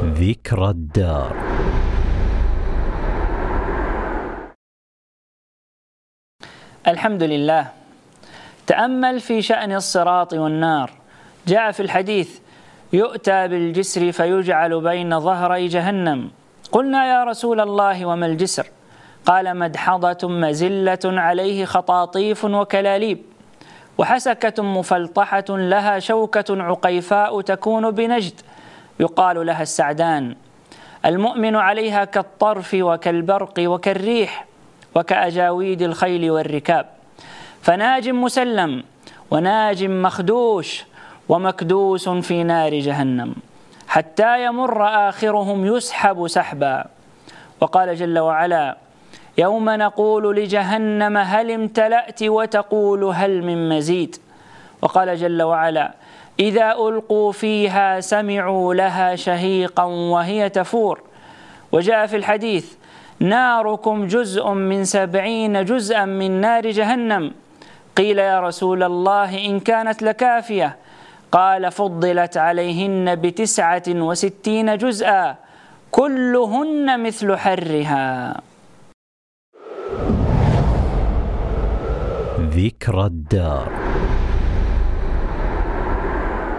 ذكرى الدار. الحمد لله. تأمل في شأن الصراط والنار. جاء في الحديث: يؤتى بالجسر فيجعل بين ظهري جهنم. قلنا: يا رسول الله وما الجسر؟ قال: مدحضة مزلة عليه خطاطيف وكلاليب، وحسكة مفلطحة لها شوكة عقيفاء تكون بنجد يقال لها السعدان. المؤمن عليها كالطرف وكالبرق وكالريح وكأجاويد الخيل والركاب، فناج مسلم وناج مخدوش ومكدوس في نار جهنم، حتى يمر آخرهم يسحب سحبا. وقال جل وعلا: يوم نقول لجهنم هل امتلأت وتقول هل من مزيد. وقال جل وعلا: إذا ألقوا فيها سمعوا لها شهيقا وهي تفور. وجاء في الحديث: ناركم جزء من 70 جزءا من نار جهنم. قيل: يا رسول الله إن كانت لكافية؟ قال: فضلت عليهن 69 جزءا كلهن مثل حرها. ذكرى الدار.